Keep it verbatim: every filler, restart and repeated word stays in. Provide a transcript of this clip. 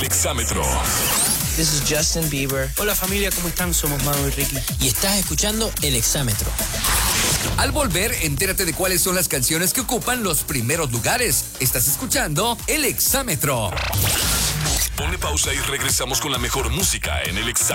Exámetro. This is Justin Bieber. Hola familia, ¿cómo están? Somos Mau y Ricky. Y estás escuchando El Exámetro. Al volver, entérate de cuáles son las canciones que ocupan los primeros lugares. Estás escuchando El Exámetro. Ponle pausa y regresamos con la mejor música en El Exámetro.